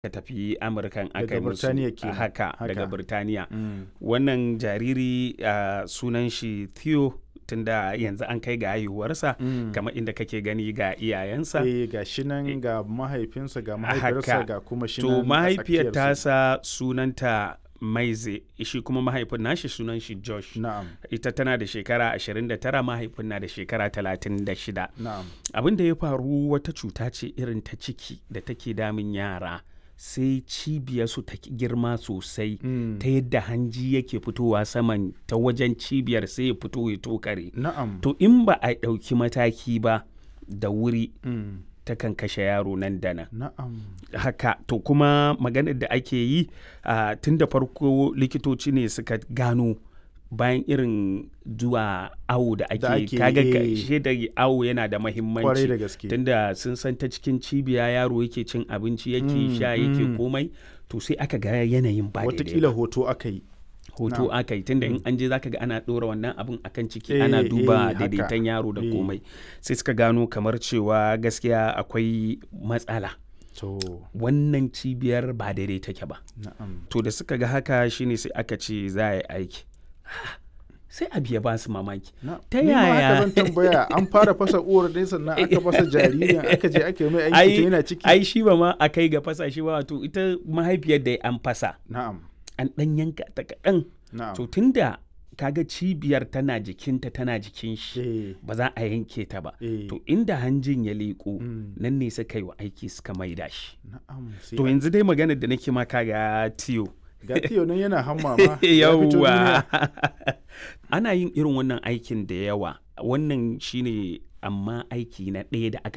ka tafi Amurkan aka Daga yi musu Birtaniya kenan. haka daga Haka. Birtaniya. Wannan jariri sunan shi Theo, tunda yanzu an kai ga haihuwarsa kamar inda kake gani ga iyayensa. Ga shi nan ga mahaifinsa ga mahaifiyarsa Haka. ga kuma shi To nan a mahaifiyar tsakiyarsu. tasa sunanta Maize, shi kuma mahaifin nashi sunan shi Josh. Na'am. Ita tana da shekara 29, mahaifin na da shekara 36. Na'am. Abin da ya faru wata cuta ce irin ta ciki da take damun yara, sai cibiyarsu ta girma sosai ta yadda hanji yake fitowa saman ta wajen cibiyar sai ya fito ya tokare. Na'am. To in ba a ɗauki mataki ba da wuri takan kashe yaro nan da nan. Na'am. Haka to kuma maganar da ake yi tun da farko likitoci ne suka gano bayan irin zuwa awo da ake kaga shi da awo yana da Kwarai mahimmanci da gaske. tunda sun san ta cikin cibiya yaro yake cin abinci yake sha yake komai, to sai aka ga yanayin ba daidai Watakila ba. hoto aka yi. Hoto aka yi tunda in an je zaka ga ana ɗora wannan abin akan ciki Eh, ana duba haka. daidaiton yaro da komai, sai suka gano kamar cewa gaskiya akwai matsala, To, wannan cibiyar ba daidai take ba. na'am. To da suka ga haka shine sai aka ce za a yi aiki. Sai abu ya ba su mamaki. Ta Ni ma haka yaya? zan tambaya, an fara fasa uwar ne sannan aka fasa jaririn aka je aka yi mai aiki to yana ciki. Ai shi ba ma a kai ga fasa shi ba, wato ita mahaifiyar da an fasa Na'am. an ɗan yanka ta kaɗan. Na'am. To tunda kaga cibiyar tana jikinta tana jikin shi Eh, ba za a yanke ta ba. eh. To inda hanjin ya leƙo nan ne suka yi wa aiki suka maida shi. Na'am. Sai To yanzu dai maganar da nake ma kaga Tiyo. ga Tiyo nan yana hamma ma. Ya fito Yawwa. duniya. Ana yin irin wannan aikin da yawa. Wannan shine amma aiki na ɗaya da aka